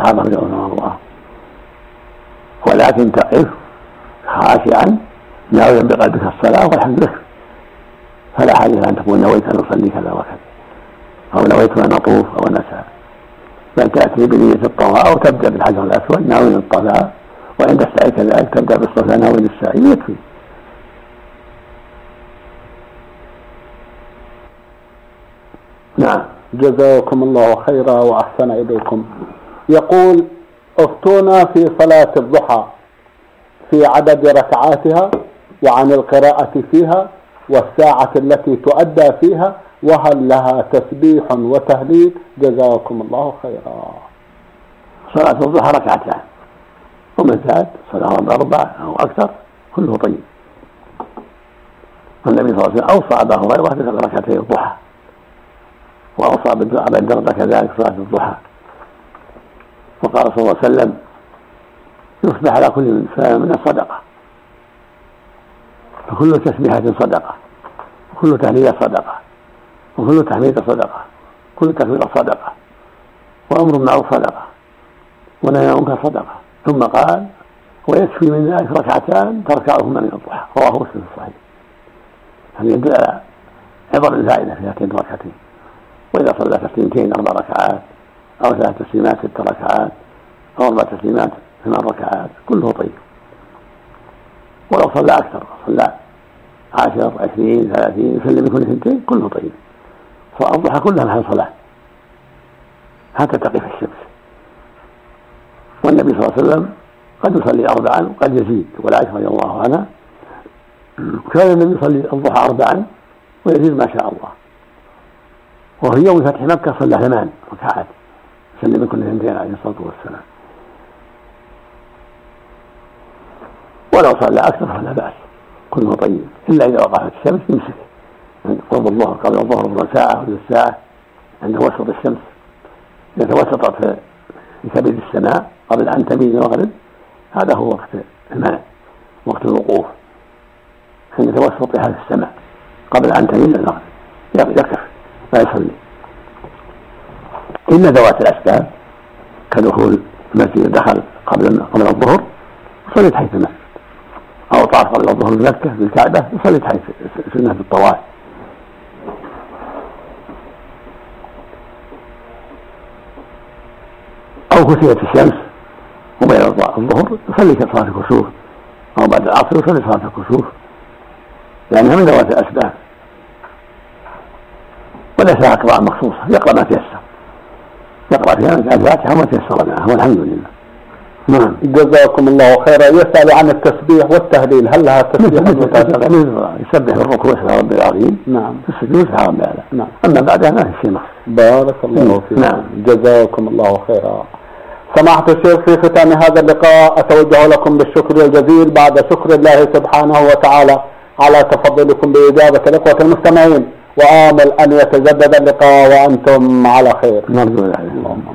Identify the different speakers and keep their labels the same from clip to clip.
Speaker 1: الصحابة رضي الله، ولكن تقف خاشعا ناويا بقلبك الصلاة والحمد لله، فلا حاجة أن تقول نويت أن أصلي كذا وكذا أو نويت أن أطوف أو أن أسعى، بل تأتي بنية الطواف أو تبدأ بالحجر الأسود ناوي الطواف، وعند السعي كذلك تبدأ بالصلاة ناوي السعي، يكفي. نعم.
Speaker 2: جزاكم الله خيرا وأحسن إليكم. يقول: افتونا في صلاة الضحى في عدد ركعاتها وعن القراءة فيها والساعة التي تؤدى فيها، وهل لها تسبيح وتهليل؟ جزاكم الله خيرا.
Speaker 1: صلاة الضحى ركعتان، ومن زاد صلاة أربع أو أكثر كله طيب. النبي صلى الله عليه وسلم أوصى أبا هريرة بركعتي الضحى، وأوصى بالدعاء بالدرجة كذلك صلاة الضحى، وقال صلى الله عليه وسلم: يصبح على كل إنسان من الصدقة، فكل تسبيحة صدقة، وكل تهليل صدقة، وكل تحميد صدقة، كل تكبير صدقة، وأمر معروف صدقة، ونهي عن منكر صدقة. ثم قال: ويكفي من ذلك ركعتان تركعهما من الضحى، رواه مسلم الصحيح. هذا يدل على عظم الفائدة في هاتين الركعتين. وإذا صلى تسليمتين 4 ركعات أو 3 تسليمات 6 ركعات أو 4 تسليمات 8 ركعات كله طيب. ولو صلى أكثر، صلى 10 20 30 يسلم كل 2 كله طيب. فالضحى كلها محل صلاة حتى تقف الشمس. والنبي صلى الله عليه وسلم قد يصلي 4 وقد يزيد. والعائشة رضي الله عنها كان النبي يصلي الضحى 4 ويزيد ما شاء الله. وفي يوم فتح مكة صلى 8 ركعات سلم كل 2 عليه الصلاة والسلام. ولو صلى أكثر فلا بأس كله طيب، إلا إذا وقعت الشمس يمسك قرب الظهر، قبل الظهر ربع ساعة ولا ساعة عند وسط الشمس. إذا توسطت في كبد السماء قبل أن تميل المغرب هذا هو وقت المنع، وقت الوقوف عند توسطها في السماء قبل أن تميل المغرب يكف لا يصلي. إلا ذوات الأسباب كدخول المسجد دخل قبل الظهر صليت حيث المسجد، أو طاف قبل الظهر بمكة بالكعبة صليت حيث سنة الطواف. أو كسيت الشمس وبين الظهر يصلي صلاة الكسوف، أو بعد العصر يصلي صلاة الكسوف، لأنها من ذوات الأسباب وليس لها قراءة مخصوصة، يقرأ ما تيسر، يقرأ فيها الفاتحة وما تيسر معها والحمد لله. نعم.
Speaker 2: جزاكم الله خيرا. يسأل عن التسبيح والتهليل، هل لها تسبيح
Speaker 1: يسبح بالركوع سبحان ربي العظيم،
Speaker 2: نعم،
Speaker 1: في السجود سبحان ربي الأعلى،
Speaker 2: نعم،
Speaker 1: أما بعدها ما في شيء مخصوص.
Speaker 2: بارك الله فيكم.
Speaker 1: نعم.
Speaker 2: جزاكم الله خيرا. سماحة الشيخ، في ختام هذا اللقاء أتوجه لكم بالشكر الجزيل بعد شكر الله سبحانه وتعالى على تفضلكم بإجابة الإخوة المستمعين، وآمل أن يتجدد اللقاء وأنتم على خير.
Speaker 1: نرجو ذلك.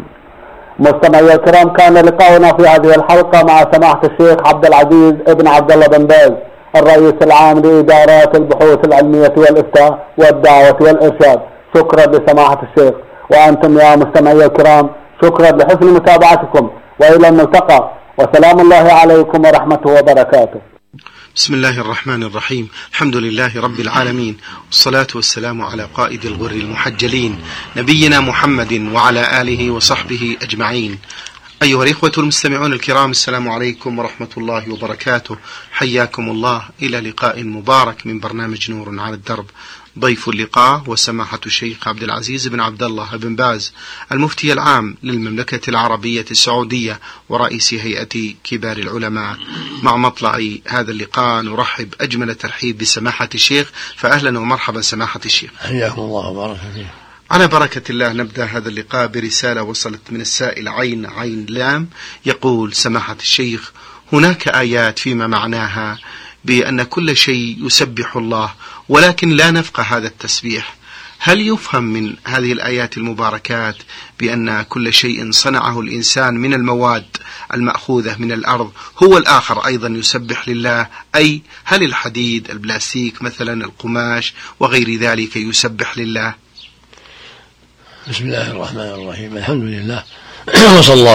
Speaker 2: مستمعي الكرام، كان لقاؤنا في هذه الحلقة مع سماحة الشيخ عبد العزيز ابن عبد الله بن باز، الرئيس العام لإدارات البحوث العلمية والإفتاء والدعوة والإرشاد. شكرا لسماحة الشيخ، وأنتم يا مستمعي الكرام شكرا لحسن متابعتكم، وإلى الملتقى، وسلام الله عليكم ورحمته وبركاته.
Speaker 3: بسم الله الرحمن الرحيم. الحمد لله رب العالمين، والصلاة والسلام على قائد الغر المحجلين نبينا محمد وعلى آله وصحبه أجمعين. أيها الإخوة المستمعون الكرام، السلام عليكم ورحمة الله وبركاته. حياكم الله إلى لقاء مبارك من برنامج نور على الدرب. ضيف اللقاء وسماحة الشيخ عبد العزيز بن عبد الله بن باز، المفتي العام للمملكة العربية السعودية ورئيس هيئة كبار العلماء. مع مطلع هذا اللقاء نرحب أجمل ترحيب بسماحة الشيخ، فأهلا ومرحبا سماحة الشيخ.
Speaker 4: حياكم الله وبارك فيك.
Speaker 3: على بركة الله نبدأ هذا اللقاء برسالة وصلت من السائل عين لام، يقول سماحة الشيخ: هناك آيات فيما معناها بأن كل شيء يسبح الله، ولكن لا نفقه هذا التسبيح. هل يفهم من هذه الآيات المباركات بأن كل شيء صنعه الإنسان من المواد المأخوذة من الأرض هو الآخر أيضا يسبح لله؟ أي هل الحديد، البلاستيك مثلا، القماش وغير ذلك يسبح لله؟
Speaker 4: بسم الله الرحمن الرحيم. الحمد لله، وصلى الله